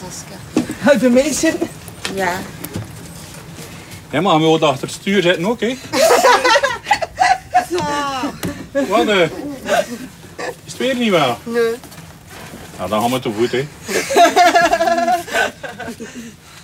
Pascal. Bij mij zitten? Ja. Ja, maar we moeten achter het stuur zitten ook, hè? Wat? Is het weer niet waar? Nee. Nou, dan gaan we te voet, hè?